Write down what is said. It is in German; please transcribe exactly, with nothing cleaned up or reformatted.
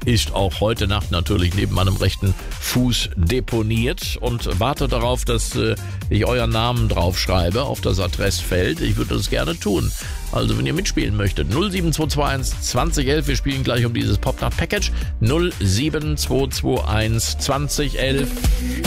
ist auch heute Nacht natürlich neben meinem rechten Fuß deponiert und warte darauf, dass äh, ich euren Namen draufschreibe auf das Adressfeld. Ich würde das gerne tun. Also wenn ihr mitspielen möchtet, null sieben zwei zwei eins zwanzig elf, wir spielen gleich um dieses Popnacht Package, null sieben zwei zwei eins zwanzig elf.